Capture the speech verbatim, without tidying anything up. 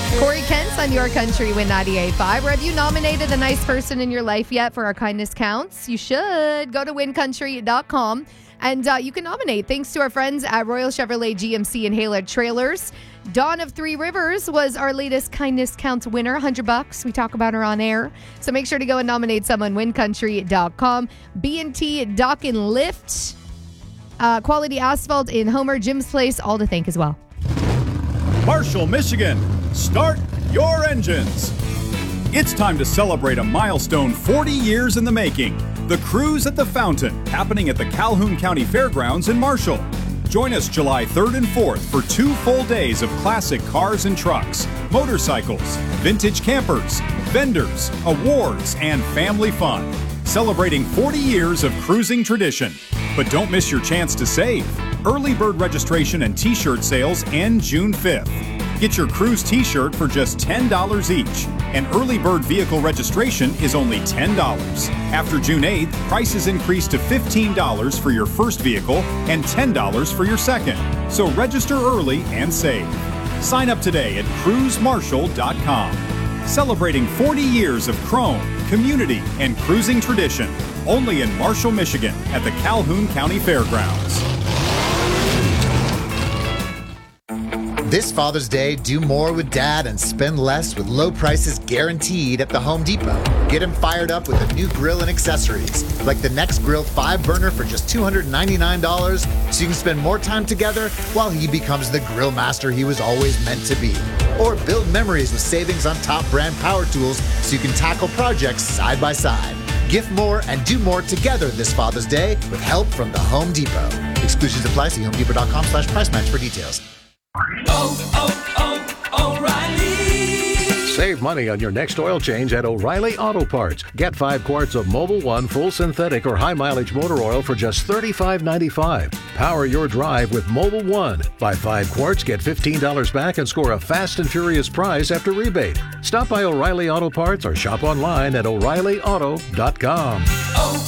Corey Kent's on Your Country with ninety-eight point five. Or have you nominated a nice person in your life yet for Our Kindness Counts? You should. Go to win country dot com and uh, you can nominate. Thanks to our friends at Royal Chevrolet G M C and Haler Trailers. Dawn of Three Rivers was our latest Kindness Counts winner. one hundred bucks. We talk about her on air. So make sure to go and nominate someone. win country dot com. B and T Dock and Lift. Uh, quality asphalt in Homer. Jim's Place. All to thank as well. Marshall, Michigan. Start your engines. It's time to celebrate a milestone forty years in the making. The Cruise at the Fountain, happening at the Calhoun County Fairgrounds in Marshall. Join us July third and fourth for two full days of classic cars and trucks, motorcycles, vintage campers, vendors, awards, and family fun. Celebrating forty years of cruising tradition. But don't miss your chance to save. Early bird registration and t-shirt sales end June fifth. Get your cruise t-shirt for just ten dollars each. And early bird vehicle registration is only ten dollars. After June eighth, prices increase to fifteen dollars for your first vehicle and ten dollars for your second. So register early and save. Sign up today at cruise marshall dot com. Celebrating forty years of Chrome, community, and cruising tradition. Only in Marshall, Michigan at the Calhoun County Fairgrounds. This Father's Day, do more with Dad and spend less with low prices guaranteed at the Home Depot. Get him fired up with a new grill and accessories, like the Next Grill five burner for just two hundred ninety-nine dollars, so you can spend more time together while he becomes the grill master he was always meant to be. Or build memories with savings on top brand power tools so you can tackle projects side by side. Gift more and do more together this Father's Day with help from the Home Depot. Exclusions apply. See home depot dot com slash price match for details. Oh, oh, oh, O'Reilly! Save money on your next oil change at O'Reilly Auto Parts. Get five quarts of Mobil one full synthetic or high mileage motor oil for just thirty-five ninety-five. Power your drive with Mobil one. Buy five quarts, get fifteen dollars back, and score a fast and furious prize after rebate. Stop by O'Reilly Auto Parts or shop online at O'Reilly Auto dot com. Oh,